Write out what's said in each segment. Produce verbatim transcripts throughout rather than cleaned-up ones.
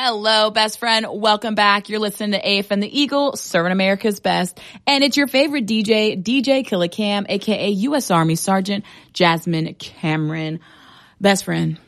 Hello, best friend. Welcome back. You're listening to A F and the Eagle, serving America's best. And it's your favorite D J, D J Killer Cam, aka U S Army Sergeant Jasmine Cameron. Best friend.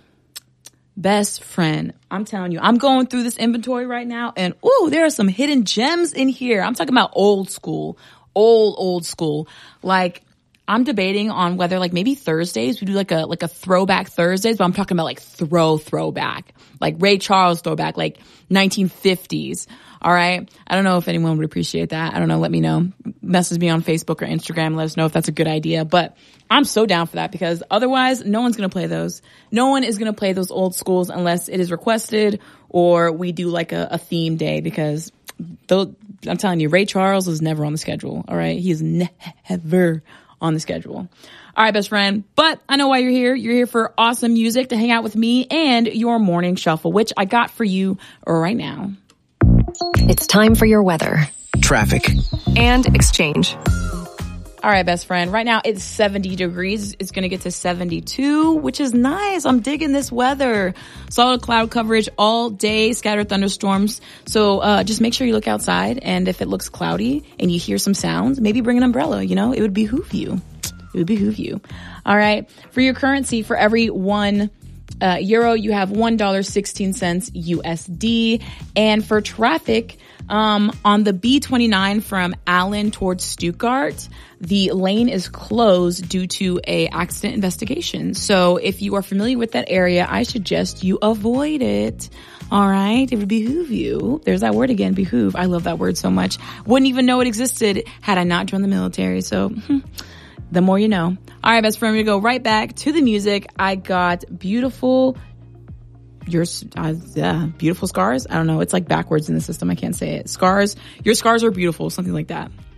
Best friend. I'm telling you, I'm going through this inventory right now, and ooh, there are some hidden gems in here. I'm talking about old school. Old, old school. Like, I'm debating on whether like maybe Thursdays we do like a like a throwback Thursdays, but I'm talking about like throw throwback, like Ray Charles throwback, like nineteen fifties. All right. I don't know if anyone would appreciate that. I don't know. Let me know. Message me on Facebook or Instagram. Let us know if that's a good idea. But I'm so down for that because otherwise no one's going to play those. No one is going to play those old schools unless it is requested or we do like a, a theme day because though, I'm telling you, Ray Charles is never on the schedule. All right. He is never on the schedule. All right, best friend. But I know why you're here. You're here for awesome music to hang out with me and your morning shuffle, which I got for you right now. It's time for your weather, traffic, and exchange. All right, best friend. Right now it's seventy degrees. It's going to get to seventy-two, which is nice. I'm digging this weather. Solid cloud coverage all day, scattered thunderstorms. So uh just make sure you look outside, and if it looks cloudy and you hear some sounds, maybe bring an umbrella. You know, it would behoove you. It would behoove you. All right. For your currency, for every one uh euro, you have one dollar and sixteen cents U S D. And for traffic, um on the B twenty-nine from Allen towards Stuttgart, the lane is closed due to a accident investigation. So if you are familiar with that area, I suggest you avoid it. All right. It would behoove you. There's that word again, behoove. I love that word so much. Wouldn't even know it existed had I not joined the military. So hmm, the more you know. All right, best friend, we're going to go right back to the music. I got beautiful, your, uh, yeah, beautiful scars. I don't know. It's like backwards in the system. I can't say it. Scars. Your scars are beautiful. Something like that.